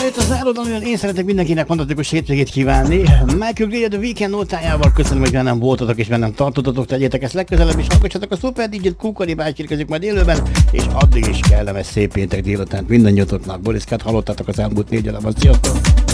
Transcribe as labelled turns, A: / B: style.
A: Mielőtt az záródon, én szeretnék mindenkinek fantasztikus hétvégét kívánni. Michael Gray The Weekend nótájával köszönöm, hogy velem voltatok és velem tartottatok, tegyétek ezt legközelebb is, hallgassatok a Super DJ-t, Kukori bácsi érkezik majd élőben, és addig is kellemes szép péntek délutánt mindannyiatoknak. Boriszkát hallottátok az elmúlt 4 órában, sziasztok!